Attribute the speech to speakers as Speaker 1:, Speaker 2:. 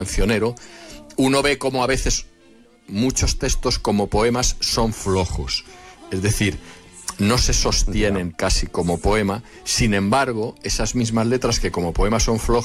Speaker 1: cancionero, uno ve como a veces muchos textos como poemas son flojos, es decir, no se sostienen casi como poema. Sin embargo, esas mismas letras que como poemas son flojas